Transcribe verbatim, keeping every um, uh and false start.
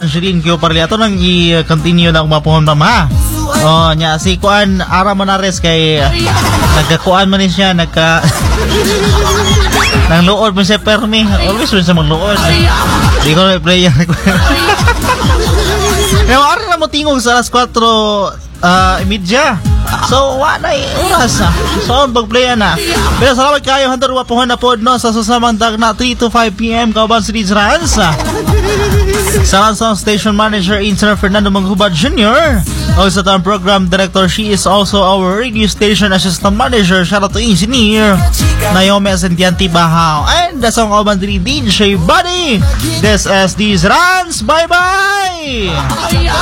Angeline Kyo Parli. Ato nang i-continue na umapuhon ma'am ha. Oh, nya si Kuan Ara Manares kay nagkakuan man ni siya, nagka nang luod mo siya permi. Always mo siya magluod. Di ko na play yan. Pero ara na mo tingog sa alas kwatro uh, media. So, wala oras na. So, mag-play na. Pero salamat kayo. Handar wapuhan na po no, sa susamang dag na three to five p.m. Kauban si Liz Rans. Sa Lansang Station Manager Intern Fernando Manghubad Junior O sa tang program director, she is also our radio station assistant manager. Shout out to engineer Naomi Asentianti Bahaw. And that's ang kauban si D J Buddy. This is Liz Rans. Bye-bye!